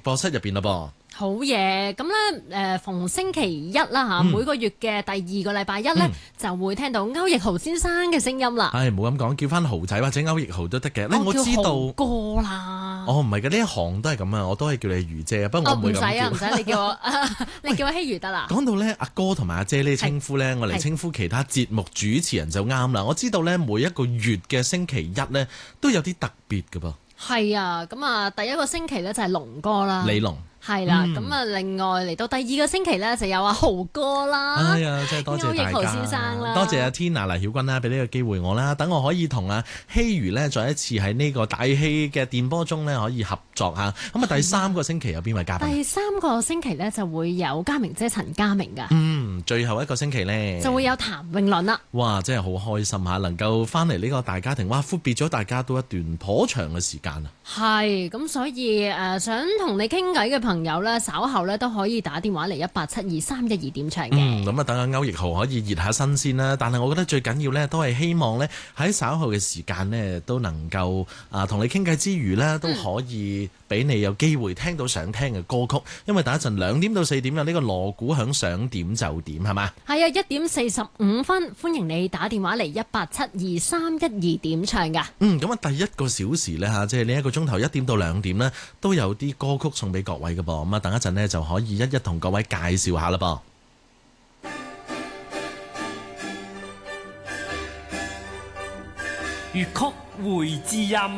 播室入邊啦噃。 好嘢，咁咧逢星期一啦嚇，每個月嘅第2個禮拜一咧，就會聽到歐奕豪先生嘅聲音啦。 係冇咁講，叫翻豪仔或者歐奕豪都得嘅。我知道歌啦。 唔係嘅，呢一行都係咁啊，我都係叫你如姐，不過我唔會咁叫。 唔使，你叫我你叫我希如得啦。 講到咧阿哥同埋阿姐呢啲稱呼咧，我嚟稱呼其他節目主持人就啱啦。我知道咧每一個月嘅星期一咧都有啲特別嘅噃。 係啊，咁啊第一個星期咧就係龍哥啦。 李龍。 係啦，咁啊另外嚟到第2個星期咧就有阿豪哥啦。 哎呀，真係多謝大家。 歐奕豪先生啦， 多謝阿 Tina 黎曉君啦，俾呢個機會我啦，等我可以同阿希如咧再一次喺呢個大戲嘅電波中咧可以合作下。咁啊第3個星期有邊位嘉賓？ 第3個星期咧就會有嘉明姐陳嘉明噶。 最後一個星期咧就會有譚詠麟啦。 哇，真係好開心嚇，能夠翻嚟呢個大家庭，哇，闊別咗大家都一段頗長嘅時間啊。 係，咁所以想同你傾偈嘅朋友咧，稍後咧都可以打電話嚟1872312點唱嘅。 咁啊，等阿歐奕豪可以熱下身先啦。但係我覺得最緊要咧，都係希望咧喺稍後嘅時間呢，都能夠同你傾偈之餘呢，都可以俾你有機會聽到想聽嘅歌曲。因為等一陣2點到4點有呢個鑼鼓響，想點就點，係嘛？ 係啊，1點45分，歡迎你打電話嚟1872312點唱噶。 咁啊，第1個小時呢，即係呢1個鐘頭1點到2點呢，都有啲歌曲送俾各位嘅噃。咁啊，等一陣呢，就可以一一同各位介紹下啦噃。 粵曲會知音。